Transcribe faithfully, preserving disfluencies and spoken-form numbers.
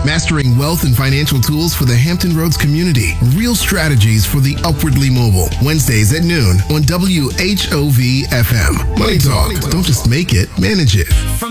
Mastering wealth and financial tools for the Hampton Roads community. Real strategies for the upwardly mobile. Wednesdays at noon on W H O V F M. Money Talk. Don't just make it, manage it.